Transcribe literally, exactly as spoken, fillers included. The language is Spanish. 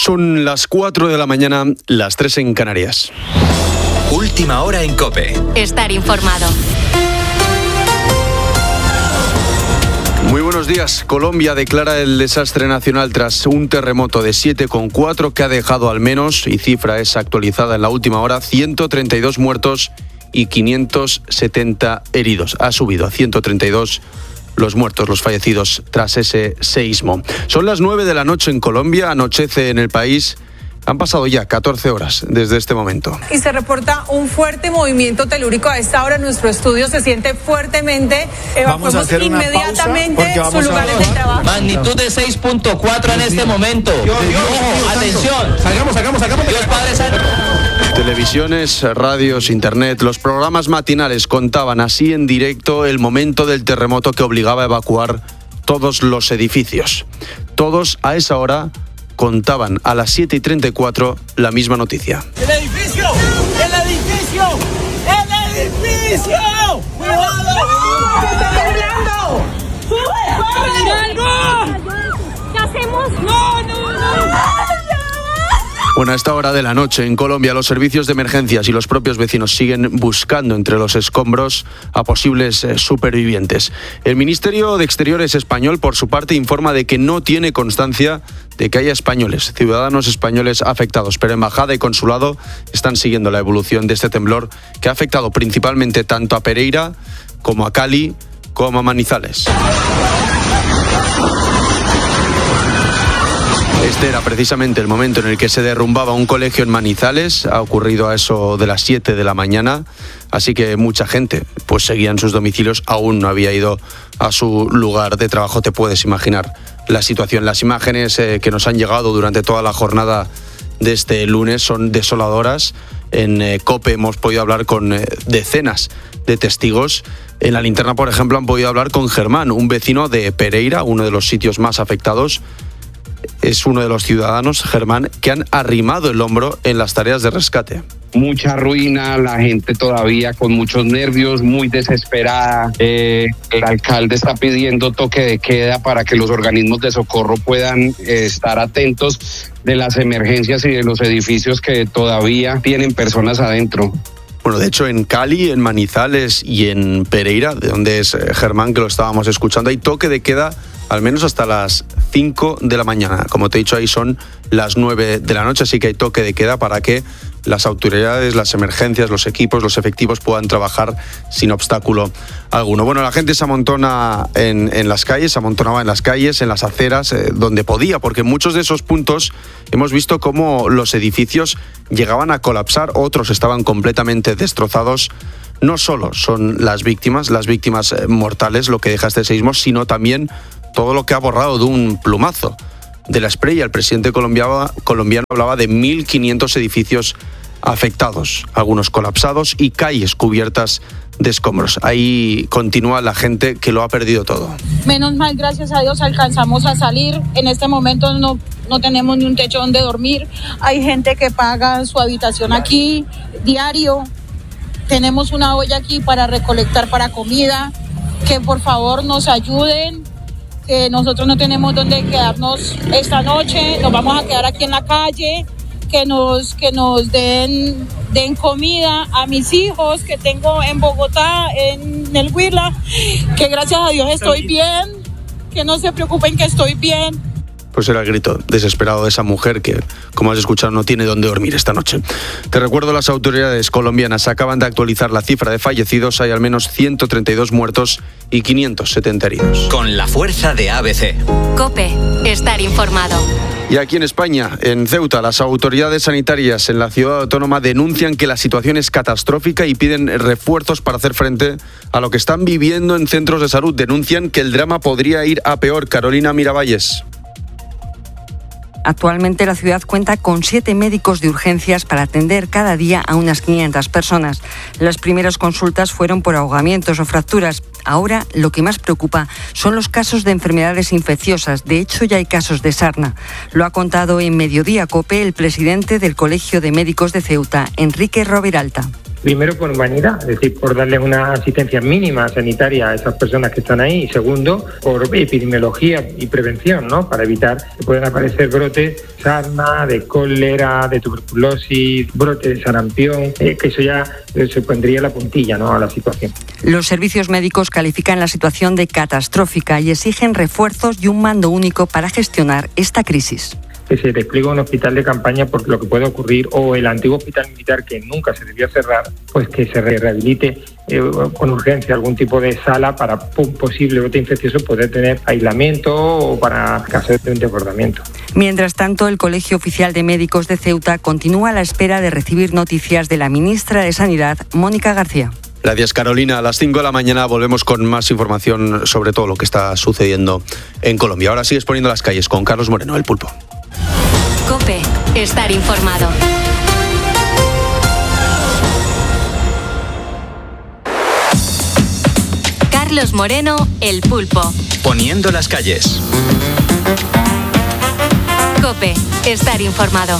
Son las cuatro de la mañana, las tres en Canarias. Última hora en COPE. Estar informado. Muy buenos días. Colombia declara el desastre nacional tras un terremoto de siete coma cuatro que ha dejado al menos, y cifra es actualizada en la última hora, ciento treinta y dos muertos y quinientos setenta heridos. Ha subido a ciento treinta y dos los muertos, los fallecidos tras ese seísmo. Son las nueve de la noche en Colombia, anochece en el país. Han pasado ya catorce horas desde este momento. Y se reporta un fuerte movimiento telúrico. A esta hora nuestro estudio se siente fuertemente. Evacuamos inmediatamente su lugar de trabajo. Magnitud de seis punto cuatro en este momento. Dios, Dios, Ojo, Dios, atención. Salgamos, salgamos, salgamos. Dios Padre Santo. Televisiones, radios, internet, los programas matinales contaban así en directo el momento del terremoto que obligaba a evacuar todos los edificios. Todos a esa hora contaban a las siete y treinta y cuatro la misma noticia. ¡El edificio! ¡El edificio! ¡El edificio! ¡Cuidado! ¡Está temblando! ¡Sube! ¡Algo! ¿Qué hacemos? ¡No, no, no! Bueno, a esta hora de la noche en Colombia los servicios de emergencias y los propios vecinos siguen buscando entre los escombros a posibles eh, supervivientes. El Ministerio de Exteriores español, por su parte, informa de que no tiene constancia de que haya españoles, ciudadanos españoles afectados, pero embajada y consulado están siguiendo la evolución de este temblor que ha afectado principalmente tanto a Pereira como a Cali como a Manizales. Este era precisamente el momento en el que se derrumbaba un colegio en Manizales. Ha ocurrido a eso de las siete de la mañana, así que mucha gente pues seguía en sus domicilios, aún no había ido a su lugar de trabajo. Te puedes imaginar la situación. Las imágenes eh, que nos han llegado durante toda la jornada de este lunes son desoladoras. En eh, COPE hemos podido hablar con eh, decenas de testigos. En La Linterna, por ejemplo, han podido hablar con Germán, un vecino de Pereira, uno de los sitios más afectados. Es uno de los ciudadanos, Germán, que han arrimado el hombro en las tareas de rescate. Mucha ruina, la gente todavía con muchos nervios, muy desesperada. Eh, el alcalde está pidiendo toque de queda para que los organismos de socorro puedan eh, estar atentos de las emergencias y de los edificios que todavía tienen personas adentro. Bueno, de hecho, en Cali, en Manizales y en Pereira, de donde es Germán, que lo estábamos escuchando, hay toque de queda al menos hasta las cinco de la mañana. Como te he dicho, ahí son las nueve de la noche, así que hay toque de queda para que las autoridades, las emergencias, los equipos, los efectivos puedan trabajar sin obstáculo alguno. Bueno, la gente se amontona en, en las calles, se amontonaba en las calles, en las aceras, eh, donde podía, porque en muchos de esos puntos hemos visto cómo los edificios llegaban a colapsar, otros estaban completamente destrozados. No solo son las víctimas, las víctimas eh, mortales, lo que deja este seísmo, sino también todo lo que ha borrado de un plumazo. De la Espriella, el presidente colombiano, colombiano hablaba de mil quinientos edificios afectados, algunos colapsados y calles cubiertas de escombros. Ahí continúa la gente que lo ha perdido todo. Menos mal, gracias a Dios, alcanzamos a salir. En este momento no, no tenemos ni un techo donde dormir. Hay gente que paga su habitación aquí, diario. Tenemos una olla aquí para recolectar para comida. Que por favor nos ayuden. Que nosotros no tenemos dónde quedarnos esta noche, nos vamos a quedar aquí en la calle, que nos, que nos den, den comida a mis hijos que tengo en Bogotá, en el Huila, que gracias a Dios estoy bien, que no se preocupen que estoy bien. Pues era el grito desesperado de esa mujer que, como has escuchado, no tiene dónde dormir esta noche. Te recuerdo, las autoridades colombianas acaban de actualizar la cifra de fallecidos. Hay al menos ciento treinta y dos muertos y quinientos setenta heridos. Con la fuerza de A B C. COPE. Estar informado. Y aquí en España, en Ceuta, las autoridades sanitarias en la ciudad autónoma denuncian que la situación es catastrófica y piden refuerzos para hacer frente a lo que están viviendo en centros de salud. Denuncian que el drama podría ir a peor. Carolina Miravalles. Actualmente la ciudad cuenta con siete médicos de urgencias para atender cada día a unas quinientas personas. Las primeras consultas fueron por ahogamientos o fracturas. Ahora lo que más preocupa son los casos de enfermedades infecciosas. De hecho, ya hay casos de sarna. Lo ha contado en Mediodía COPE el presidente del Colegio de Médicos de Ceuta, Enrique Roviralta. Primero, por humanidad, es decir, por darles una asistencia mínima sanitaria a esas personas que están ahí. Y segundo, por epidemiología y prevención, ¿no? Para evitar que puedan aparecer brotes de sarna, de cólera, de tuberculosis, brotes de sarampión, eh, que eso ya eh, se pondría la puntilla, ¿no?, a la situación. Los servicios médicos califican la situación de catastrófica y exigen refuerzos y un mando único para gestionar esta crisis. Que se despliegue un hospital de campaña por lo que puede ocurrir, o el antiguo hospital militar que nunca se debió cerrar, pues que se rehabilite eh, con urgencia algún tipo de sala para un posible brote infeccioso poder tener aislamiento o para casos de un desbordamiento. Mientras tanto, el Colegio Oficial de Médicos de Ceuta continúa a la espera de recibir noticias de la ministra de Sanidad, Mónica García. Gracias, Carolina. A las cinco de la mañana volvemos con más información sobre todo lo que está sucediendo en Colombia. Ahora sigues poniendo las calles con Carlos Moreno, El Pulpo. COPE. Estar informado. Carlos Moreno, El Pulpo. Poniendo las calles. COPE. Estar informado.